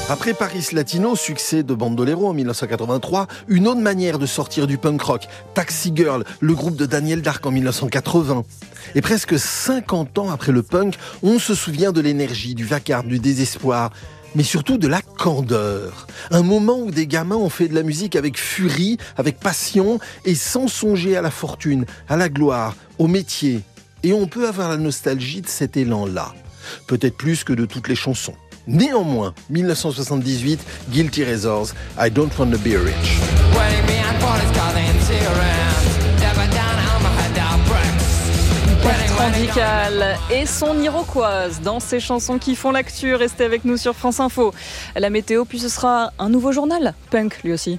Après Paris Latino, succès de Bandolero en 1983, une autre manière de sortir du punk rock, Taxi Girl, le groupe de Daniel Dark en 1980. Et presque 50 ans après le punk, on se souvient de l'énergie, du vacarme, du désespoir, mais surtout de la candeur. Un moment où des gamins ont fait de la musique avec furie, avec passion et sans songer à la fortune, à la gloire, au métier. Et on peut avoir la nostalgie de cet élan-là. Peut-être plus que de toutes les chansons. Néanmoins, 1978, Guilty Razors, I Don't Wanna Be Rich. Bertrand Dical et son Iroquoise dans ces chansons qui font l'actu. Restez avec nous sur France Info. La météo, puis ce sera un nouveau journal, punk lui aussi.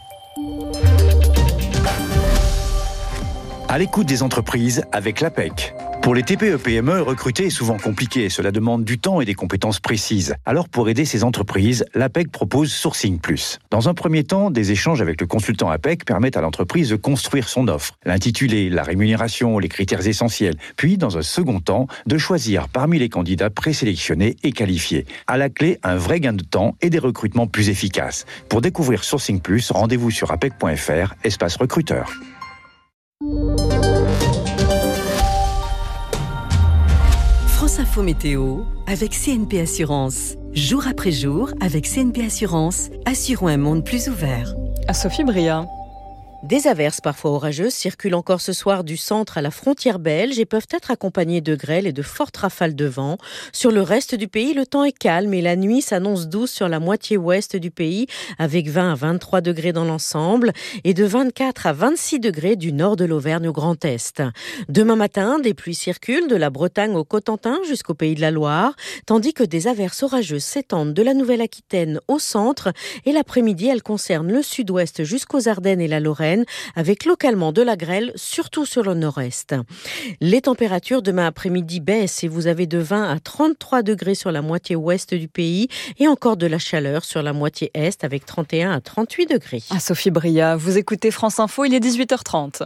À l'écoute des entreprises avec l'APEC. Pour les TPE-PME, recruter est souvent compliqué. Cela demande du temps et des compétences précises. Alors, pour aider ces entreprises, l'APEC propose Sourcing Plus. Dans un premier temps, des échanges avec le consultant APEC permettent à l'entreprise de construire son offre. L'intitulé, la rémunération, les critères essentiels. Puis, dans un second temps, de choisir parmi les candidats présélectionnés et qualifiés. À la clé, un vrai gain de temps et des recrutements plus efficaces. Pour découvrir Sourcing Plus, rendez-vous sur apec.fr, espace recruteur. France Info Météo avec CNP Assurance. Jour après jour, avec CNP Assurance, assurons un monde plus ouvert. À Sophie Bria. Des averses parfois orageuses circulent encore ce soir du centre à la frontière belge et peuvent être accompagnées de grêle et de fortes rafales de vent. Sur le reste du pays, le temps est calme et la nuit s'annonce douce sur la moitié ouest du pays avec 20 à 23 degrés dans l'ensemble et de 24 à 26 degrés du nord de l'Auvergne au Grand Est. Demain matin, des pluies circulent de la Bretagne au Cotentin jusqu'au Pays de la Loire, tandis que des averses orageuses s'étendent de la Nouvelle-Aquitaine au centre et l'après-midi, elles concernent le sud-ouest jusqu'aux Ardennes et la Lorraine, avec localement de la grêle, surtout sur le nord-est. Les températures demain après-midi baissent et vous avez de 20 à 33 degrés sur la moitié ouest du pays et encore de la chaleur sur la moitié est avec 31 à 38 degrés. À Sophie Bria, vous écoutez France Info, il est 18h30.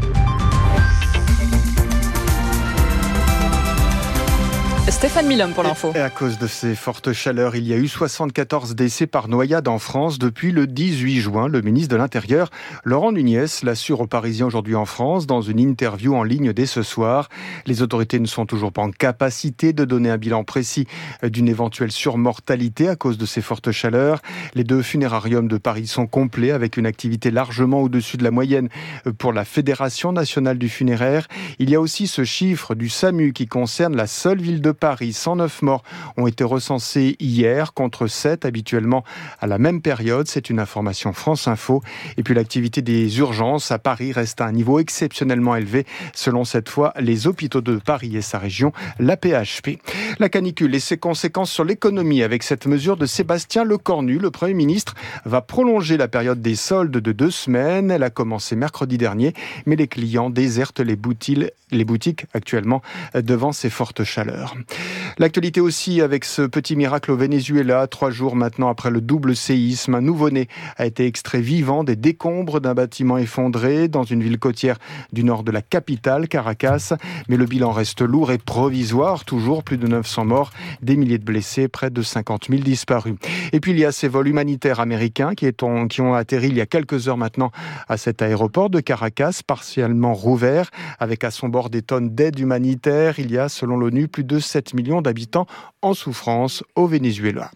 Stéphane Milhomme pour l'info. Et à cause de ces fortes chaleurs, il y a eu 74 décès par noyade en France depuis le 18 juin. Le ministre de l'Intérieur, Laurent Nunez, l'assure aux Parisiens aujourd'hui en France dans une interview en ligne dès ce soir. Les autorités ne sont toujours pas en capacité de donner un bilan précis d'une éventuelle surmortalité à cause de ces fortes chaleurs. Les 2 funérariums de Paris sont complets avec une activité largement au-dessus de la moyenne pour la Fédération nationale du funéraire. Il y a aussi ce chiffre du SAMU qui concerne la seule ville de Paris. 109 morts ont été recensés hier contre 7 habituellement à la même période. C'est une information France Info. Et puis l'activité des urgences à Paris reste à un niveau exceptionnellement élevé selon cette fois les hôpitaux de Paris et sa région, la PHP. La canicule et ses conséquences sur l'économie avec cette mesure de Sébastien Lecornu. Le Premier ministre va prolonger la période des soldes de 2 semaines. Elle a commencé mercredi dernier, mais les clients désertent les boutiques actuellement devant ces fortes chaleurs. L'actualité aussi avec ce petit miracle au Venezuela. 3 jours maintenant après le double séisme, un nouveau-né a été extrait vivant des décombres d'un bâtiment effondré dans une ville côtière du nord de la capitale, Caracas. Mais le bilan reste lourd et provisoire. Toujours plus de 900 morts, des milliers de blessés, près de 50 000 disparus. Et puis il y a ces vols humanitaires américains qui ont atterri il y a quelques heures maintenant à cet aéroport de Caracas, partiellement rouvert, avec à son bord des tonnes d'aide humanitaire. Il y a, selon l'ONU, plus de 7 millions d'habitants en souffrance au Venezuela.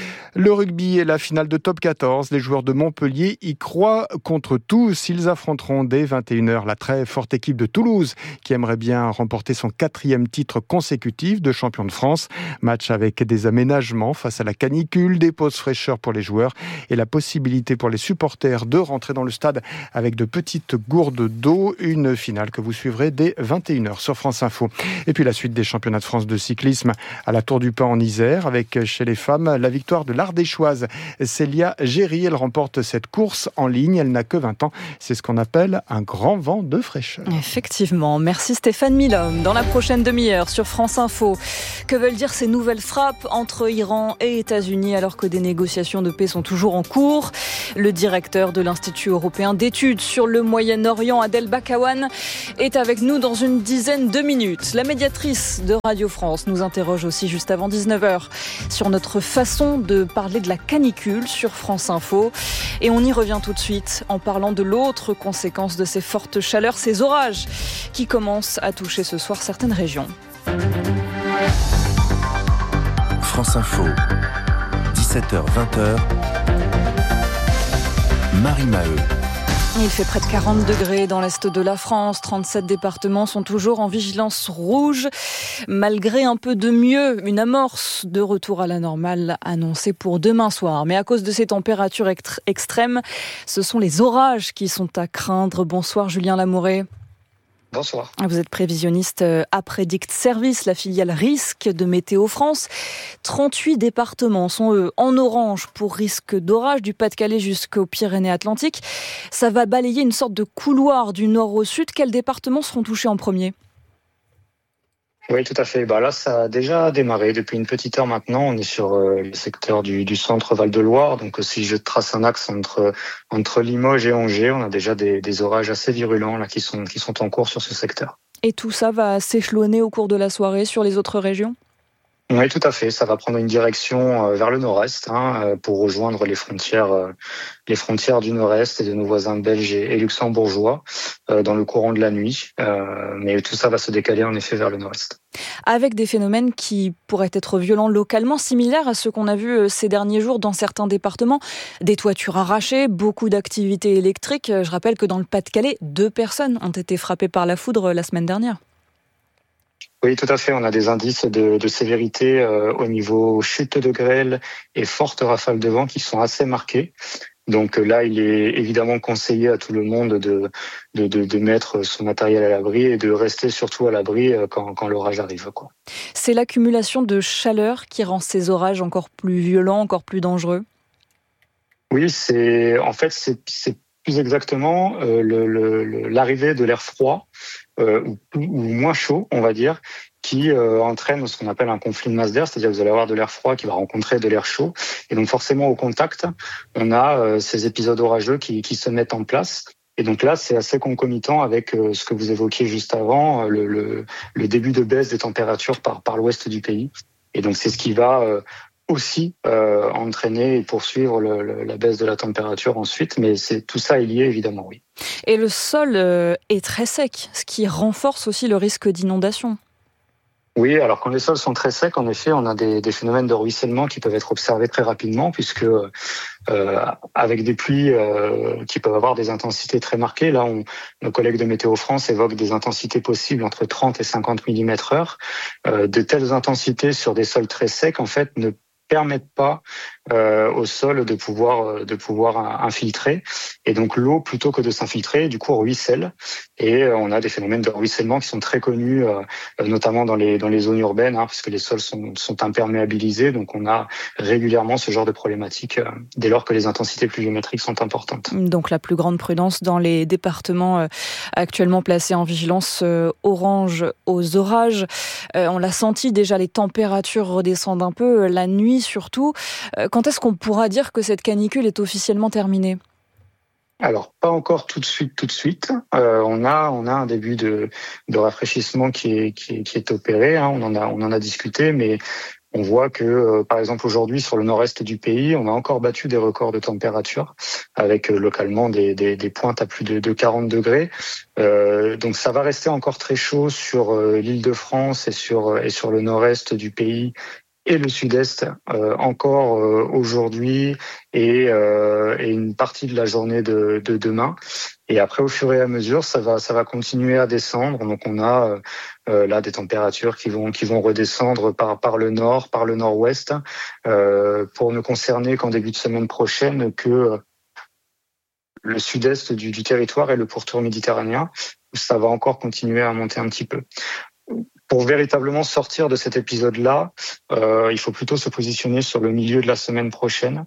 Le rugby et la finale de Top 14, les joueurs de Montpellier y croient contre tous. Ils affronteront dès 21h la très forte équipe de Toulouse qui aimerait bien remporter son 4e titre consécutif de champion de France. Match avec des aménagements face à la canicule, des pauses fraîcheurs pour les joueurs et la possibilité pour les supporters de rentrer dans le stade avec de petites gourdes d'eau. Une finale que vous suivrez dès 21h sur France Info. Et puis la suite des championnats de France de cyclisme à la Tour du Pin en Isère avec chez les femmes la victoire de l'Ardéchoise Célia Géry. Elle remporte cette course en ligne. Elle n'a que 20 ans. C'est ce qu'on appelle un grand vent de fraîcheur. Effectivement. Merci Stéphane Milhomme. Dans la prochaine demi-heure sur France Info, que veulent dire ces nouvelles frappes entre Iran et États-Unis alors que des négociations de paix sont toujours en cours? Le directeur de l'Institut européen d'études sur le Moyen-Orient, Adel Bakawan, est avec nous dans une dizaine de minutes. La médiatrice de Radio France nous interroge aussi juste avant 19h sur notre façon de parler de la canicule sur France Info. Et on y revient tout de suite en parlant de l'autre conséquence de ces fortes chaleurs, ces orages qui commencent à toucher ce soir certaines régions. France Info, 17h-20h, Marie Maheu. Il fait près de 40 degrés dans l'est de la France. 37 départements sont toujours en vigilance rouge. Malgré un peu de mieux, une amorce de retour à la normale annoncée pour demain soir. Mais à cause de ces températures extrêmes, ce sont les orages qui sont à craindre. Bonsoir Julien Lamouret. Bonsoir. Vous êtes prévisionniste à Predict Service, la filiale risque de Météo France. 38 départements sont eux en orange pour risque d'orage, du Pas-de-Calais jusqu'aux Pyrénées-Atlantiques. Ça va balayer une sorte de couloir du nord au sud. Quels départements seront touchés en premier ? Oui, tout à fait. Là, ça a déjà démarré depuis une petite heure maintenant. On est sur le secteur du centre Val-de-Loire. Donc, si je trace un axe entre Limoges et Angers, on a déjà des orages assez virulents là qui sont en cours sur ce secteur. Et tout ça va s'échelonner au cours de la soirée sur les autres régions ? Oui, tout à fait. Ça va prendre une direction vers le nord-est pour rejoindre les frontières du nord-est et de nos voisins belges et luxembourgeois dans le courant de la nuit. Mais tout ça va se décaler en effet vers le nord-est. Avec des phénomènes qui pourraient être violents localement, similaires à ceux qu'on a vus ces derniers jours dans certains départements. Des toitures arrachées, beaucoup d'activités électriques. Je rappelle que dans le Pas-de-Calais, 2 personnes ont été frappées par la foudre la semaine dernière. Oui, tout à fait. On a des indices de sévérité au niveau chute de grêle et fortes rafales de vent qui sont assez marqués. Donc là, il est évidemment conseillé à tout le monde de mettre son matériel à l'abri et de rester surtout à l'abri quand l'orage arrive, quoi. C'est l'accumulation de chaleur qui rend ces orages encore plus violents, encore plus dangereux ? Oui, c'est plus exactement l'arrivée de l'air froid ou moins chaud, on va dire, qui entraîne ce qu'on appelle un conflit de masse d'air, c'est-à-dire que vous allez avoir de l'air froid qui va rencontrer de l'air chaud. Et donc forcément, au contact, on a ces épisodes orageux qui se mettent en place. Et donc là, c'est assez concomitant avec ce que vous évoquiez juste avant, le début de baisse des températures par l'ouest du pays. Et donc c'est ce qui va aussi entraîner et poursuivre la baisse de la température ensuite, mais tout ça est lié évidemment, oui. Et le sol est très sec, ce qui renforce aussi le risque d'inondation. Oui, alors quand les sols sont très secs, en effet, on a des phénomènes de ruissellement qui peuvent être observés très rapidement, puisque avec des pluies qui peuvent avoir des intensités très marquées, là, nos collègues de Météo France évoquent des intensités possibles entre 30 et 50 mm/h. De telles intensités sur des sols très secs, en fait, ne permettent pas au sol de pouvoir infiltrer. Et donc l'eau, plutôt que de s'infiltrer, du coup ruisselle. Et on a des phénomènes de ruissellement qui sont très connus, notamment dans les zones urbaines, puisque les sols sont imperméabilisés. Donc on a régulièrement ce genre de problématique dès lors que les intensités pluviométriques sont importantes. Donc la plus grande prudence dans les départements actuellement placés en vigilance orange aux orages. On l'a senti déjà, les températures redescendent un peu, la nuit surtout. Quand est-ce qu'on pourra dire que cette canicule est officiellement terminée ? Alors, pas encore tout de suite. On a un début de rafraîchissement qui est opéré. On en a discuté, mais on voit que, par exemple, aujourd'hui, sur le nord-est du pays, on a encore battu des records de température, avec localement des pointes à plus de 40 degrés. Donc, ça va rester encore très chaud sur l'Île-de-France et sur le nord-est du pays et le sud-est encore aujourd'hui et une partie de la journée de demain. Et après, au fur et à mesure, ça va continuer à descendre. Donc, on a là des températures qui vont redescendre par le nord, par le nord-ouest, pour ne concerner qu'en début de semaine prochaine que le sud-est du territoire et le pourtour méditerranéen, où ça va encore continuer à monter un petit peu. Pour véritablement sortir de cet épisode-là, il faut plutôt se positionner sur le milieu de la semaine prochaine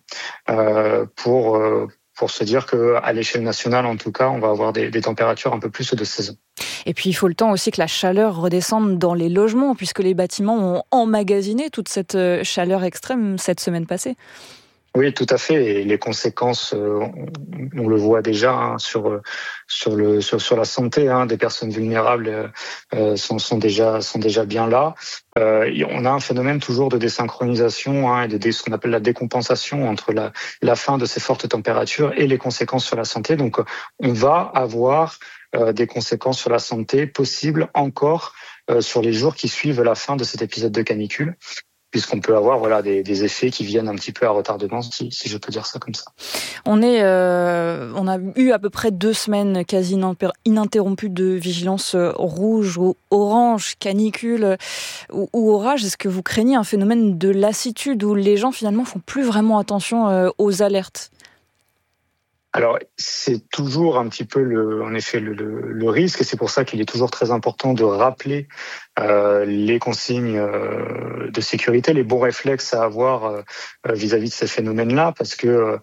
pour se dire qu'à l'échelle nationale, en tout cas, on va avoir des températures un peu plus de saison. Et puis, il faut le temps aussi que la chaleur redescende dans les logements, puisque les bâtiments ont emmagasiné toute cette chaleur extrême cette semaine passée. Oui, tout à fait. Et les conséquences, on le voit déjà sur la santé des personnes vulnérables sont déjà bien là. On a un phénomène toujours de désynchronisation et de ce qu'on appelle la décompensation entre la fin de ces fortes températures et les conséquences sur la santé. Donc, on va avoir des conséquences sur la santé possibles encore sur les jours qui suivent la fin de cet épisode de canicule, puisqu'on peut avoir des effets qui viennent un petit peu à retardement, si je peux dire ça comme ça. On a eu à peu près 2 semaines quasi ininterrompues de vigilance rouge ou orange, canicule ou orage. Est-ce que vous craignez un phénomène de lassitude où les gens finalement font plus vraiment attention aux alertes ? Alors, c'est toujours un petit peu en effet le risque, et c'est pour ça qu'il est toujours très important de rappeler les consignes de sécurité, les bons réflexes à avoir vis-à-vis de ces phénomènes-là, parce que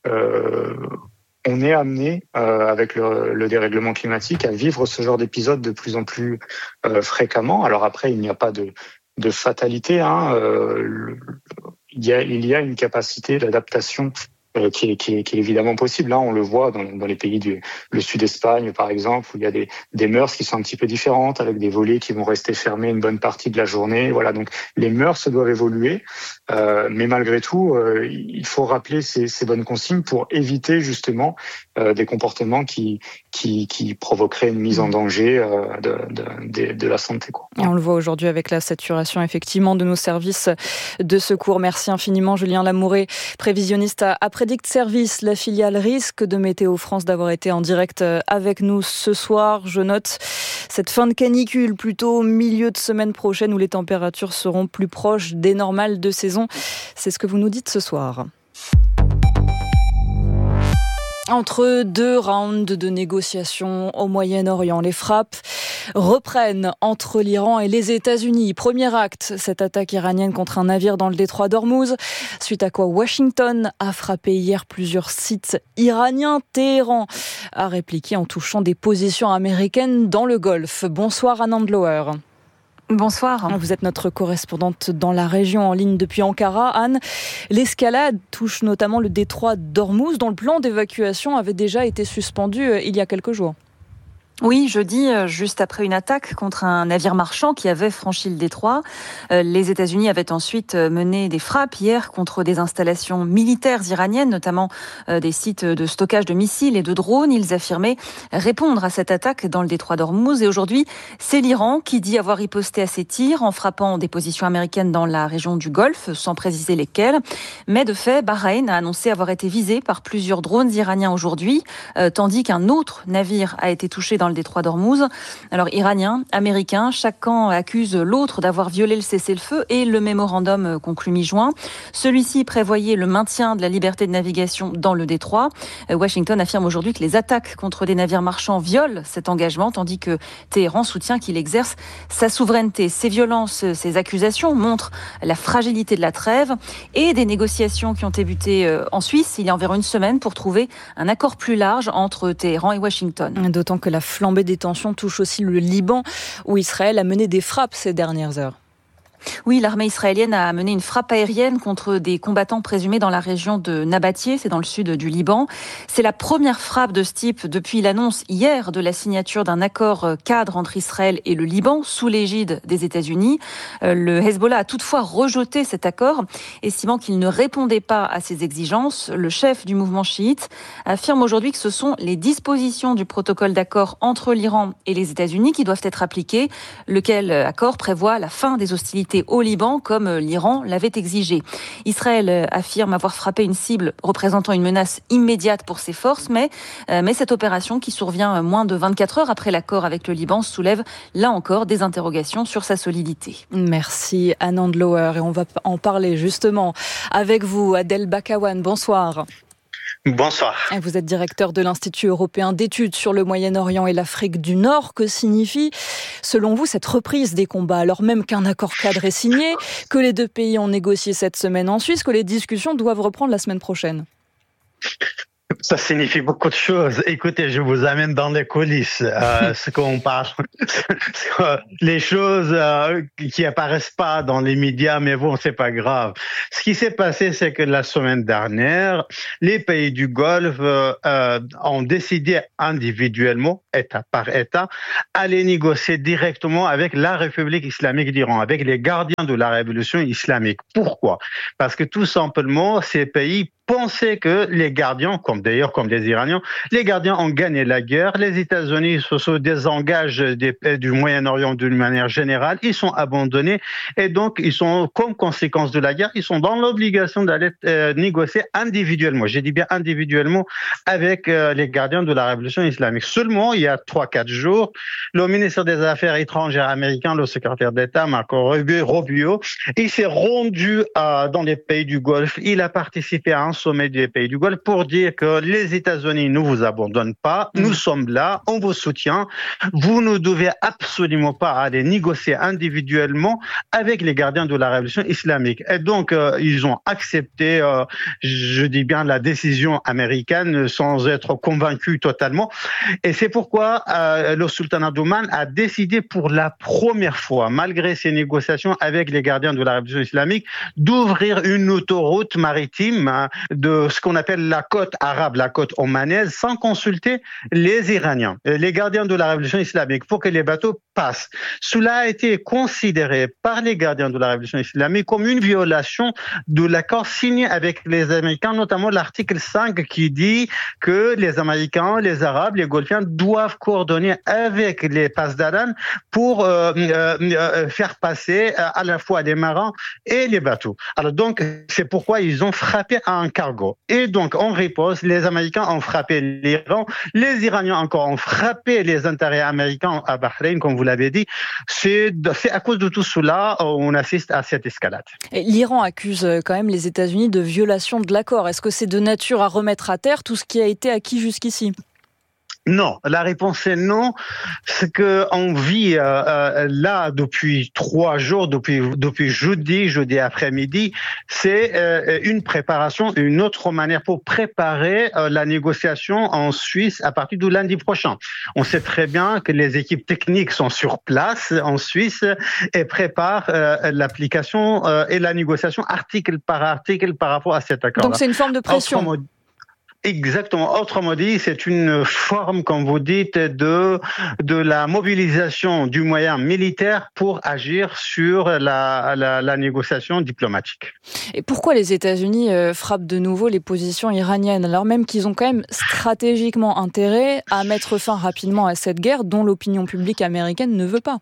on est amené, avec le dérèglement climatique, à vivre ce genre d'épisode de plus en plus fréquemment. Alors après, il n'y a pas de fatalité, il y a une capacité d'adaptation qui est évidemment possible. On le voit dans les pays le sud d'Espagne, par exemple, où il y a des mœurs qui sont un petit peu différentes, avec des volets qui vont rester fermés une bonne partie de la journée. Voilà, donc les mœurs doivent évoluer, mais malgré tout, il faut rappeler ces bonnes consignes pour éviter justement des comportements qui provoqueraient une mise en danger de la santé, quoi. Et on le voit aujourd'hui avec la saturation effectivement de nos services de secours. Merci infiniment Julien Lamouré, prévisionniste à Predict Service, la filiale risque de Météo France, d'avoir été en direct avec nous ce soir. Je note cette fin de canicule plutôt milieu de semaine prochaine où les températures seront plus proches des normales de saison. C'est ce que vous nous dites ce soir. Entre 2 rounds de négociations au Moyen-Orient, les frappes reprennent entre l'Iran et les États-Unis. Premier acte, cette attaque iranienne contre un navire dans le détroit d'Ormuz, suite à quoi Washington a frappé hier plusieurs sites iraniens. Téhéran a répliqué en touchant des positions américaines dans le Golfe. Bonsoir Anand Lower. Bonsoir. Vous êtes notre correspondante dans la région en ligne depuis Ankara. Anne, l'escalade touche notamment le détroit d'Ormuz, dont le plan d'évacuation avait déjà été suspendu il y a quelques jours. Oui, jeudi, juste après une attaque contre un navire marchand qui avait franchi le détroit. Les États-Unis avaient ensuite mené des frappes hier contre des installations militaires iraniennes, notamment des sites de stockage de missiles et de drones. Ils affirmaient répondre à cette attaque dans le détroit d'Ormuz. Et aujourd'hui, c'est l'Iran qui dit avoir riposté à ces tirs en frappant des positions américaines dans la région du Golfe, sans préciser lesquelles. Mais de fait, Bahreïn a annoncé avoir été visé par plusieurs drones iraniens aujourd'hui, tandis qu'un autre navire a été touché dans le détroit d'Ormuz. Alors, Iraniens, Américains, chaque camp accuse l'autre d'avoir violé le cessez-le-feu et le mémorandum conclu mi-juin. Celui-ci prévoyait le maintien de la liberté de navigation dans le détroit. Washington affirme aujourd'hui que les attaques contre des navires marchands violent cet engagement, tandis que Téhéran soutient qu'il exerce sa souveraineté. Ces violences, ces accusations montrent la fragilité de la trêve et des négociations qui ont débuté en Suisse il y a environ une semaine pour trouver un accord plus large entre Téhéran et Washington. D'autant que la flambée des tensions touche aussi le Liban, où Israël a mené des frappes ces dernières heures. Oui, l'armée israélienne a mené une frappe aérienne contre des combattants présumés dans la région de Nabatieh, c'est dans le sud du Liban. C'est la première frappe de ce type depuis l'annonce hier de la signature d'un accord cadre entre Israël et le Liban sous l'égide des États-Unis. Le Hezbollah a toutefois rejeté cet accord, estimant qu'il ne répondait pas à ses exigences. Le chef du mouvement chiite affirme aujourd'hui que ce sont les dispositions du protocole d'accord entre l'Iran et les États-Unis qui doivent être appliquées, lequel accord prévoit la fin des hostilités au Liban, comme l'Iran l'avait exigé. Israël affirme avoir frappé une cible représentant une menace immédiate pour ses forces, mais cette opération, qui survient moins de 24 heures après l'accord avec le Liban, soulève là encore des interrogations sur sa solidité. Merci Anand Lower, et on va en parler justement avec vous, Adel Bakawan. Bonsoir. Bonsoir. Vous êtes directeur de l'Institut européen d'études sur le Moyen-Orient et l'Afrique du Nord. Que signifie, selon vous, cette reprise des combats, alors même qu'un accord cadre est signé, que les 2 pays ont négocié cette semaine en Suisse, que les discussions doivent reprendre la semaine prochaine? Ça signifie beaucoup de choses. Écoutez, je vous amène dans les coulisses. Ce qu'on parle, les choses qui apparaissent pas dans les médias, mais bon, c'est pas grave. Ce qui s'est passé, c'est que la semaine dernière, les pays du Golfe ont décidé individuellement, État par État, aller négocier directement avec la République islamique d'Iran, avec les gardiens de la révolution islamique. Pourquoi? Parce que tout simplement, ces pays pensaient que les gardiens, comme les Iraniens, les gardiens ont gagné la guerre. Les États-Unis se désengagent du Moyen-Orient d'une manière générale. Ils sont abandonnés et donc ils sont, comme conséquence de la guerre, ils sont dans l'obligation d'aller négocier individuellement. J'ai dit bien individuellement avec les gardiens de la révolution islamique. Seulement, il y a 3-4 jours, le ministre des Affaires étrangères américain, le secrétaire d'État Marco Rubio, il s'est rendu dans les pays du Golfe. Il a participé à un sommet des pays du Golfe pour dire que les États-Unis ne vous abandonnent pas, nous sommes là, on vous soutient, vous ne devez absolument pas aller négocier individuellement avec les gardiens de la révolution islamique. Et donc, ils ont accepté, je dis bien, la décision américaine sans être convaincus totalement. Et c'est pourquoi le sultanat d'Oman a décidé pour la première fois, malgré ces négociations avec les gardiens de la révolution islamique, d'ouvrir une autoroute maritime de ce qu'on appelle la côte arabe, la côte omanaise, sans consulter les Iraniens, les gardiens de la révolution islamique, pour que les bateaux passent. Cela a été considéré par les gardiens de la révolution islamique comme une violation de l'accord signé avec les Américains, notamment l'article 5 qui dit que les Américains, les Arabes, les Golfiens doivent coordonner avec les Pasdaran pour faire passer à la fois les marins et les bateaux. Alors donc, c'est pourquoi ils ont frappé un cargo. Et donc, en réponse, les Américains ont frappé l'Iran, les Iraniens encore ont frappé les intérêts américains à Bahreïn, comme vous l'avez dit. C'est à cause de tout cela on assiste à cette escalade. Et l'Iran accuse quand même les États-Unis de violation de l'accord. Est-ce que c'est de nature à remettre à terre tout ce qui a été acquis jusqu'ici ? Non, la réponse est non. Ce que on vit là depuis 3 jours, depuis jeudi après-midi, c'est une préparation, une autre manière pour préparer la négociation en Suisse à partir du lundi prochain. On sait très bien que les équipes techniques sont sur place en Suisse et préparent l'application et la négociation article par rapport à cet accord. Donc c'est une forme de pression. Exactement. Autrement dit, c'est une forme, comme vous dites, de la mobilisation du moyen militaire pour agir sur la négociation diplomatique. Et pourquoi les États-Unis frappent de nouveau les positions iraniennes, alors même qu'ils ont quand même stratégiquement intérêt à mettre fin rapidement à cette guerre dont l'opinion publique américaine ne veut pas?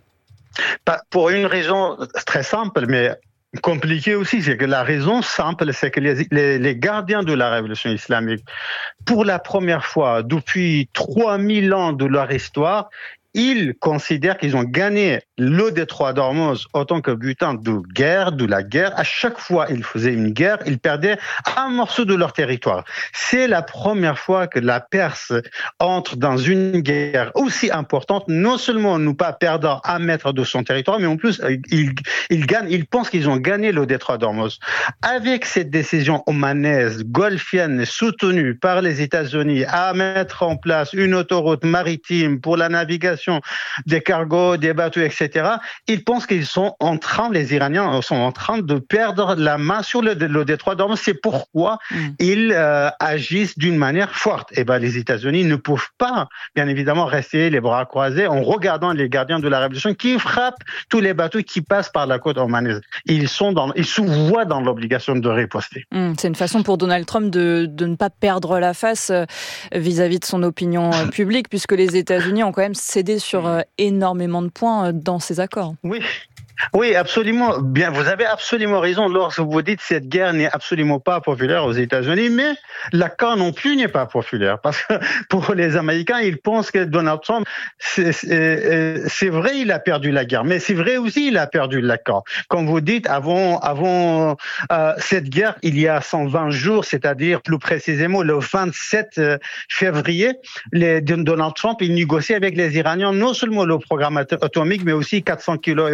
Pour une raison très simple, mais compliqué aussi, c'est que la raison simple, c'est que les gardiens de la révolution islamique, pour la première fois depuis 3000 ans de leur histoire, ils considèrent qu'ils ont gagné le détroit d'Ormuz autant que butin de la guerre. À chaque fois ils faisaient une guerre, ils perdaient un morceau de leur territoire. C'est la première fois que la Perse entre dans une guerre aussi importante, non seulement ne pas perdre 1 mètre de son territoire, mais en plus ils pensent qu'ils ont gagné le détroit d'Ormuz. Avec cette décision omanaise, golfienne, soutenue par les États-Unis à mettre en place une autoroute maritime pour la navigation des cargos, des bateaux, etc. Ils pensent qu'ils sont les Iraniens sont en train de perdre la main sur le détroit d'Ormuz. C'est pourquoi ils agissent d'une manière forte. Et les États-Unis ne peuvent pas, bien évidemment, rester les bras croisés en regardant les gardiens de la révolution qui frappent tous les bateaux qui passent par la côte omanaise. Ils se voient dans l'obligation de riposter. C'est une façon pour Donald Trump de ne pas perdre la face vis-à-vis de son opinion publique, puisque les États-Unis ont quand même cédé sur énormément de points dans ces accords. Oui, absolument. Bien, vous avez absolument raison lorsque vous dites que cette guerre n'est absolument pas populaire aux États-Unis, mais l'accord non plus n'est pas populaire. Parce que pour les Américains, ils pensent que Donald Trump, c'est vrai, il a perdu la guerre, mais c'est vrai aussi, il a perdu l'accord. Comme vous dites, avant cette guerre, il y a 120 jours, c'est-à-dire plus précisément le 27 février, Donald Trump, il négociait avec les Iraniens non seulement le programme atomique, mais aussi 400 kilos d'uranium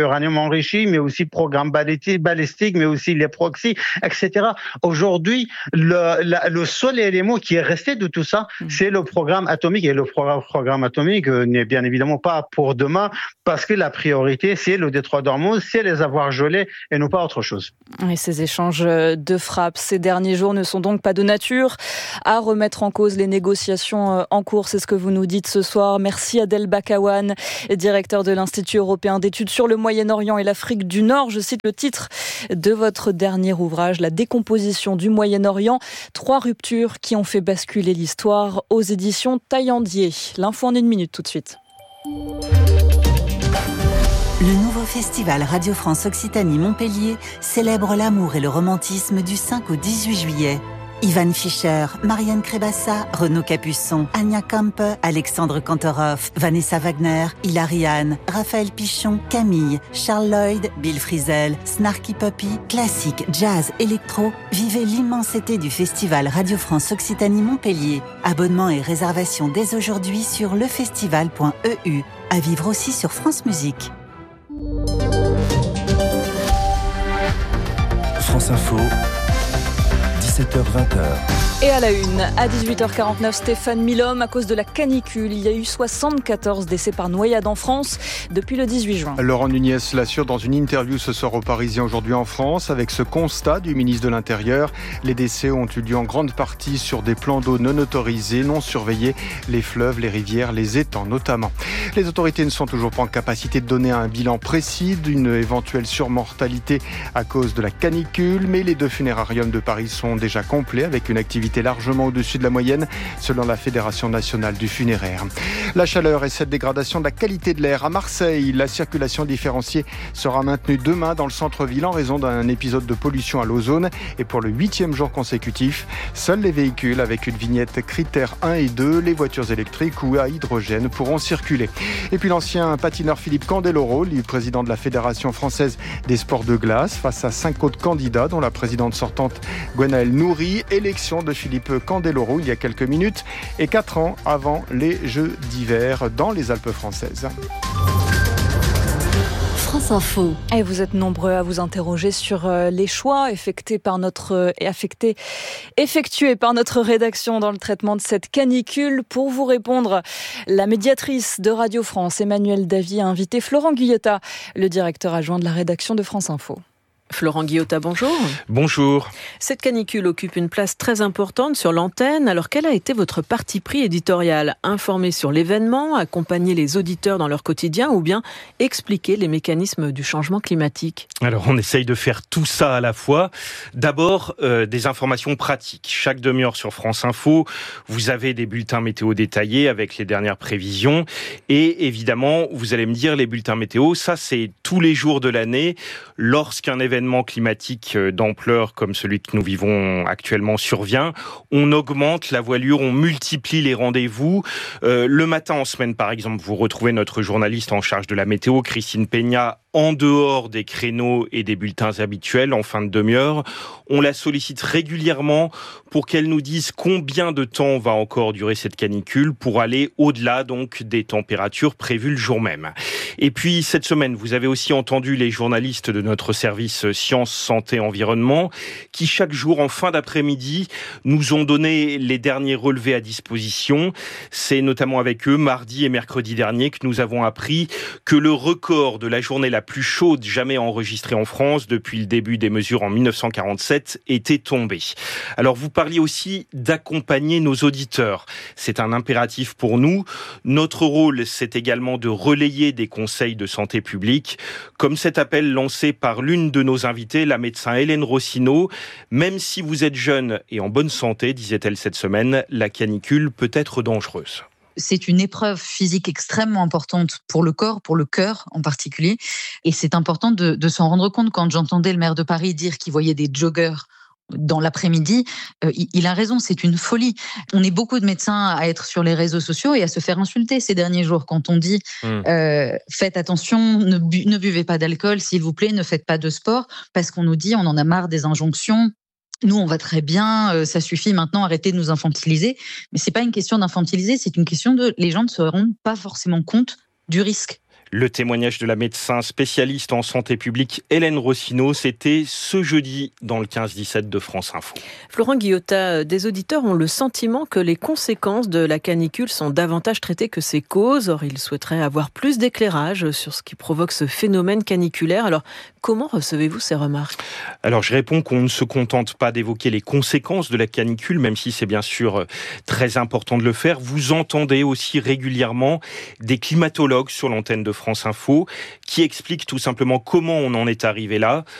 enrichis, mais aussi programmes balistiques, mais aussi les proxys, etc. Aujourd'hui, le seul élément qui est resté de tout ça, c'est le programme atomique. Et le programme atomique n'est bien évidemment pas pour demain, parce que la priorité, c'est le détroit d'Ormuz, c'est les avoirs gelés et non pas autre chose. Et ces échanges de frappes ces derniers jours ne sont donc pas de nature à remettre en cause les négociations en cours. C'est ce que vous nous dites ce soir. Merci Adel Bakawan, directeur de l'Institut européen d'études sur le Moyen-Orient et l'Afrique du Nord. Je cite le titre de votre dernier ouvrage, La décomposition du Moyen-Orient. 3 ruptures qui ont fait basculer l'histoire, aux éditions Taillandier. L'info en 1 minute tout de suite. Le nouveau festival Radio France Occitanie Montpellier célèbre l'amour et le romantisme du 5 au 18 juillet. Ivan Fischer, Marianne Crébassa, Renaud Capuçon, Anya Kampe, Alexandre Kantorov, Vanessa Wagner, Hilary Hahn, Raphaël Pichon, Camille, Charles Lloyd, Bill Frisell, Snarky Puppy, classique, jazz, électro. Vivez l'immense été du festival Radio France Occitanie Montpellier. Abonnement et réservation dès aujourd'hui sur lefestival.eu. À vivre aussi sur France Musique. France Info, 17h-20h. Et à la une, à 18h49, Stéphane Milhomme, à cause de la canicule, il y a eu 74 décès par noyade en France depuis le 18 juin. Laurent Nunez l'assure dans une interview ce soir aux Parisiens aujourd'hui en France. Avec ce constat du ministre de l'Intérieur, les décès ont eu lieu en grande partie sur des plans d'eau non autorisés, non surveillés, les fleuves, les rivières, les étangs notamment. Les autorités ne sont toujours pas en capacité de donner un bilan précis d'une éventuelle surmortalité à cause de la canicule, mais les 2 funérariums de Paris sont déjà complets avec une activité largement au-dessus de la moyenne, selon la Fédération nationale du funéraire. La chaleur et cette dégradation de la qualité de l'air à Marseille. La circulation différenciée sera maintenue demain dans le centre-ville en raison d'un épisode de pollution à l'ozone. Et pour le 8e jour consécutif, seuls les véhicules avec une vignette critère 1 et 2, les voitures électriques ou à hydrogène pourront circuler. Et puis l'ancien patineur Philippe Candeloro, le président de la Fédération française des sports de glace, face à 5 autres candidats, dont la présidente sortante Gwenaëlle Nouri. Élection de Philippe Candeloro il y a quelques minutes et 4 ans avant les Jeux d'hiver dans les Alpes françaises. France Info. Et vous êtes nombreux à vous interroger sur les choix effectués par notre rédaction dans le traitement de cette canicule. Pour vous répondre, la médiatrice de Radio France, Emmanuelle Davy, a invité Florent Guillotat, le directeur adjoint de la rédaction de France Info. Florent Guillotat, bonjour. Bonjour. Cette canicule occupe une place très importante sur l'antenne. Alors, quel a été votre parti pris éditorial ? Informer sur l'événement, accompagner les auditeurs dans leur quotidien ou bien expliquer les mécanismes du changement climatique ? Alors, on essaye de faire tout ça à la fois. D'abord, des informations pratiques. Chaque demi-heure sur France Info, vous avez des bulletins météo détaillés avec les dernières prévisions. Et évidemment, vous allez me dire, les bulletins météo, ça c'est tous les jours de l'année. Lorsqu'un événement climatique d'ampleur comme celui que nous vivons actuellement survient, on augmente la voilure, on multiplie les rendez-vous. Le matin en semaine, par exemple, vous retrouvez notre journaliste en charge de la météo, Christine Peña, en dehors des créneaux et des bulletins habituels en fin de demi-heure. On la sollicite régulièrement pour qu'elle nous dise combien de temps va encore durer cette canicule pour aller au-delà donc des températures prévues le jour même. Et puis cette semaine, vous avez aussi entendu les journalistes de notre service Sciences, Santé, Environnement qui chaque jour en fin d'après-midi nous ont donné les derniers relevés à disposition. C'est notamment avec eux mardi et mercredi dernier que nous avons appris que le record de la journée la plus chaude jamais enregistrée en France depuis le début des mesures en 1947 était tombée. Alors vous parliez aussi d'accompagner nos auditeurs. C'est un impératif pour nous. Notre rôle, c'est également de relayer des conseils de santé publique, comme cet appel lancé par l'une de nos invitées, la médecin Hélène Rossineau. Même si vous êtes jeune et en bonne santé, disait-elle cette semaine, la canicule peut être dangereuse. C'est une épreuve physique extrêmement importante pour le corps, pour le cœur en particulier. Et c'est important de s'en rendre compte. Quand j'entendais le maire de Paris dire qu'il voyait des joggeurs dans l'après-midi, il a raison, c'est une folie. On est beaucoup de médecins à être sur les réseaux sociaux et à se faire insulter ces derniers jours quand on dit faites attention, ne buvez pas d'alcool, s'il vous plaît, ne faites pas de sport, parce qu'on nous dit on en a marre des injonctions. Nous, on va très bien, ça suffit maintenant, arrêtez de nous infantiliser. Mais c'est pas une question d'infantiliser, c'est une question de les gens ne se rendent pas forcément compte du risque. Le témoignage de la médecin spécialiste en santé publique Hélène Rossineau, c'était ce jeudi dans le 15-17 de France Info. Florent Guillotat, des auditeurs ont le sentiment que les conséquences de la canicule sont davantage traitées que ses causes. Or, ils souhaiteraient avoir plus d'éclairage sur ce qui provoque ce phénomène caniculaire. Alors, comment recevez-vous ces remarques ? Alors, je réponds qu'on ne se contente pas d'évoquer les conséquences de la canicule, même si c'est bien sûr très important de le faire. Vous entendez aussi régulièrement des climatologues sur l'antenne de France Info qui expliquent tout simplement comment on en est arrivé là.